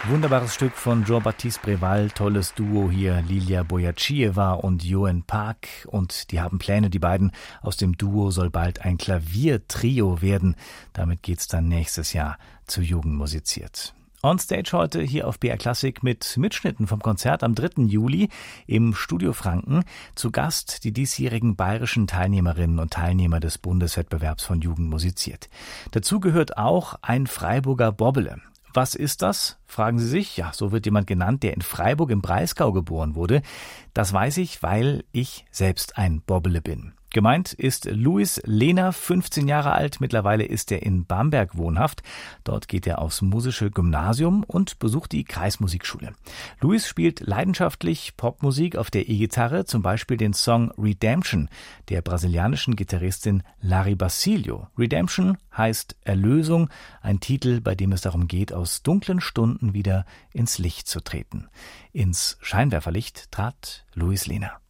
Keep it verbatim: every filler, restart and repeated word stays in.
Wunderbares Stück von Jean-Baptiste Préval, tolles Duo hier, Lilia Bojacieva und Joen Park. Und die haben Pläne, die beiden. Aus dem Duo soll bald ein Klaviertrio werden. Damit geht's dann nächstes Jahr zu Jugend musiziert. On Stage heute hier auf B R Classic mit Mitschnitten vom Konzert am dritten Juli im Studio Franken. Zu Gast die diesjährigen bayerischen Teilnehmerinnen und Teilnehmer des Bundeswettbewerbs von Jugend musiziert. Dazu gehört auch ein Freiburger Bobbele. Was ist das? Fragen Sie sich. Ja, so wird jemand genannt, der in Freiburg im Breisgau geboren wurde. Das weiß ich, weil ich selbst ein Bobbele bin. Gemeint ist Luis Lehner, fünfzehn Jahre alt. Mittlerweile ist er in Bamberg wohnhaft. Dort geht er aufs musische Gymnasium und besucht die Kreismusikschule. Luis spielt leidenschaftlich Popmusik auf der E-Gitarre, zum Beispiel den Song Redemption der brasilianischen Gitarristin Lari Basilio. Redemption heißt Erlösung, ein Titel, bei dem es darum geht, aus dunklen Stunden wieder ins Licht zu treten. Ins Scheinwerferlicht trat Luis Lehner.